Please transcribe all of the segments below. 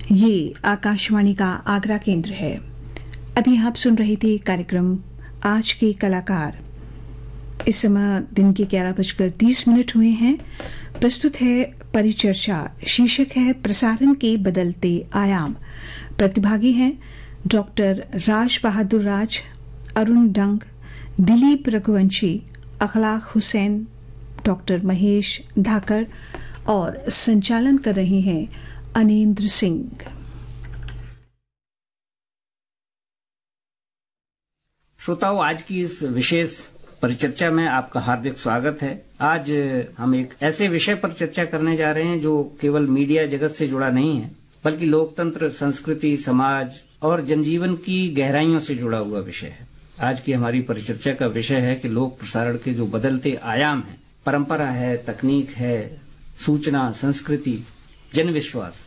ये आकाशवाणी का आगरा केंद्र है। अभी आप सुन रहे थे कार्यक्रम आज के कलाकार। इस समय दिन के 11:30 हुए हैं। प्रस्तुत है परिचर्चा। शीर्षक है प्रसारण के बदलते आयाम। प्रतिभागी हैं डॉक्टर राज बहादुर राज, अरुण डंग, दिलीप रघुवंशी, अखलाक हुसैन, डॉक्टर महेश धाकर और संचालन कर रहे हैं अनिंद्र सिंह। श्रोताओं, आज की इस विशेष परिचर्चा में आपका हार्दिक स्वागत है। आज हम एक ऐसे विषय पर चर्चा करने जा रहे हैं जो केवल मीडिया जगत से जुड़ा नहीं है, बल्कि लोकतंत्र, संस्कृति, समाज और जनजीवन की गहराइयों से जुड़ा हुआ विषय है। आज की हमारी परिचर्चा का विषय है कि लोक प्रसारण के जो बदलते आयाम हैं, परंपरा है, तकनीक है, सूचना, संस्कृति, जनविश्वास,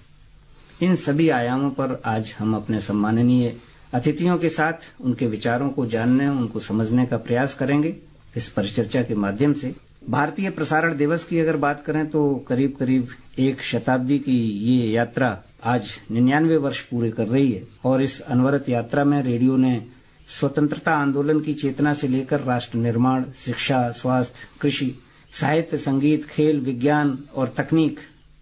इन सभी आयामों पर आज हम अपने सम्माननीय अतिथियों के साथ उनके विचारों को जानने, उनको समझने का प्रयास करेंगे इस परिचर्चा के माध्यम से। भारतीय प्रसारण दिवस की अगर बात करें तो करीब करीब एक शताब्दी की ये यात्रा आज 99 वर्ष पूरे कर रही है और इस अनवरत यात्रा में रेडियो ने स्वतंत्रता आंदोलन की चेतना से लेकर राष्ट्र निर्माण, शिक्षा, स्वास्थ्य, कृषि, साहित्य, संगीत, खेल, विज्ञान और तकनीक,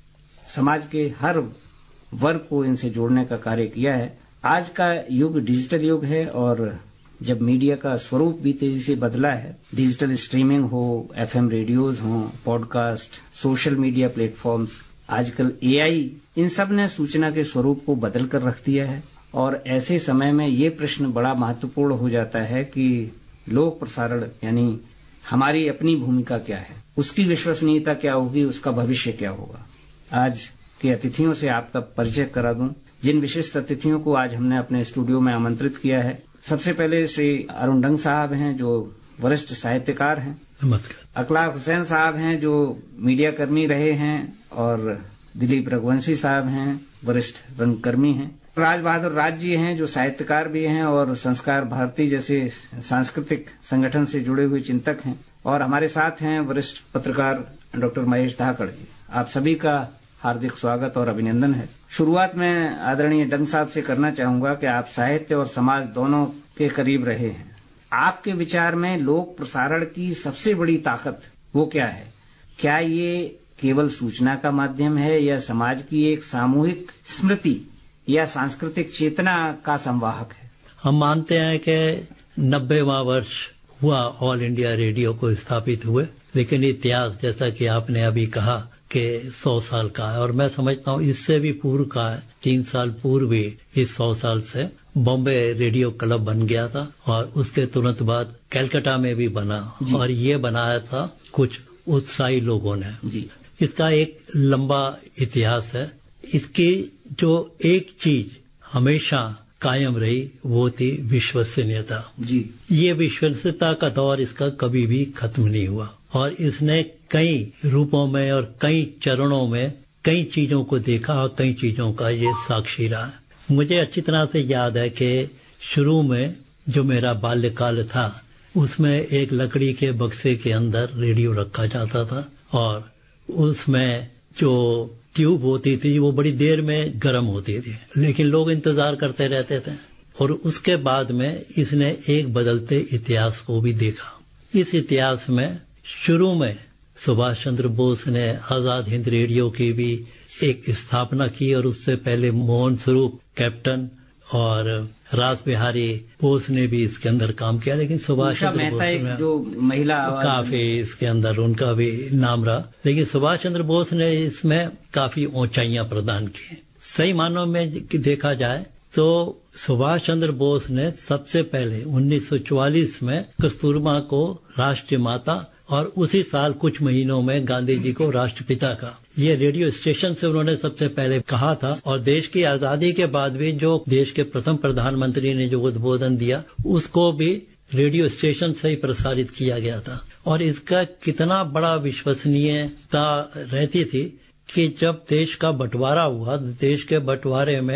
समाज के हर वर्ग को इनसे जोड़ने का कार्य किया है। आज का युग डिजिटल युग है और जब मीडिया का स्वरूप भी तेजी से बदला है, डिजिटल स्ट्रीमिंग हो, एफएम रेडियोज हो, पॉडकास्ट, सोशल मीडिया प्लेटफॉर्म्स, आजकल एआई, इन सब ने सूचना के स्वरूप को बदल कर रख दिया है। और ऐसे समय में ये प्रश्न बड़ा महत्वपूर्ण हो जाता है कि लोक प्रसारण यानी हमारी अपनी भूमिका क्या है, उसकी विश्वसनीयता क्या होगी, उसका भविष्य क्या होगा। आज के अतिथियों से आपका परिचय करा दूं। जिन विशिष्ट अतिथियों को आज हमने अपने स्टूडियो में आमंत्रित किया है, सबसे पहले श्री अरुण डंग साहब हैं जो वरिष्ठ साहित्यकार हैं। नमस्कार। अखलाक हुसैन साहब हैं जो मीडिया कर्मी रहे हैं और दिलीप रघुवंशी साहब हैं, वरिष्ठ रंगकर्मी हैं। राज बहादुर राज जी हैं जो साहित्यकार भी हैं और संस्कार भारती जैसे सांस्कृतिक संगठन से जुड़े हुए चिंतक हैं। और हमारे साथ हैं वरिष्ठ पत्रकार डॉक्टर महेश धाकर जी। आप सभी का हार्दिक स्वागत और अभिनंदन है। शुरुआत में आदरणीय डंग साहब से करना चाहूंगा कि आप साहित्य और समाज दोनों के करीब रहे हैं। आपके विचार में लोक प्रसारण की सबसे बड़ी ताकत वो क्या है? क्या ये केवल सूचना का माध्यम है या समाज की एक सामूहिक स्मृति या सांस्कृतिक चेतना का संवाहक है? हम मानते हैं कि 90वां वर्ष हुआ ऑल इंडिया रेडियो को स्थापित हुए, लेकिन इतिहास जैसा कि आपने अभी कहा कि 100 साल का है और मैं समझता हूँ इससे भी पूर्व का है। 3 साल पूर्व भी इस 100 साल से बॉम्बे रेडियो क्लब बन गया था और उसके तुरंत बाद कलकत्ता में भी बना और ये बनाया था कुछ उत्साही लोगों ने जी। इसका एक लंबा इतिहास है। इसकी जो एक चीज हमेशा कायम रही वो थी विश्वसनीयता जी। ये विश्वसनीयता का दौर इसका कभी भी खत्म नहीं हुआ और इसने कई रूपों में और कई चरणों में कई चीजों को देखा और कई चीजों का ये साक्षी रहा। मुझे अच्छी तरह से याद है कि शुरू में जो मेरा बाल्यकाल था उसमें एक लकड़ी के बक्से के अंदर रेडियो रखा जाता था और उसमें जो ट्यूब होती थी वो बड़ी देर में गर्म होती थी, लेकिन लोग इंतजार करते रहते थे। और उसके बाद में इसने एक बदलते इतिहास को भी देखा। इस इतिहास में शुरू में सुभाष चंद्र बोस ने आजाद हिंद रेडियो की भी एक स्थापना की और उससे पहले मोहन स्वरूप कैप्टन और रास बिहारी बोस ने भी इसके अंदर काम किया, लेकिन सुभाष चंद्र बोस ने जो महिला काफी इसके अंदर उनका भी नाम रहा, लेकिन सुभाष चंद्र बोस ने इसमें काफी ऊंचाइयां प्रदान की। सही मानों में देखा जाए तो सुभाष चंद्र बोस ने सबसे पहले 1944 में कस्तूरबा को राष्ट्रीय माता और उसी साल कुछ महीनों में गांधी जी को राष्ट्रपिता का ये रेडियो स्टेशन से उन्होंने सबसे पहले कहा था। और देश की आजादी के बाद भी जो देश के प्रथम प्रधानमंत्री ने जो उद्बोधन दिया उसको भी रेडियो स्टेशन से ही प्रसारित किया गया था। और इसका कितना बड़ा विश्वसनीयता रहती थी कि जब देश का बंटवारा हुआ, देश के बंटवारे में